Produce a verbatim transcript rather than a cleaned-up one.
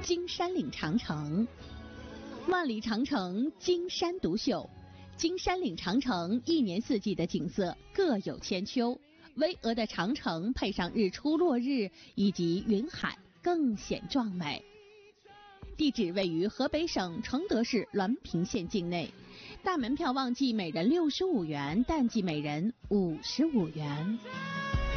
金山岭长城。万里长城金山独秀，金山岭长城一年四季的景色各有千秋，巍峨的长城配上日出落日以及云海，更显壮美。地址位于河北省承德市滦平县境内，大门票旺季每人六十五元，淡季每人五十五元。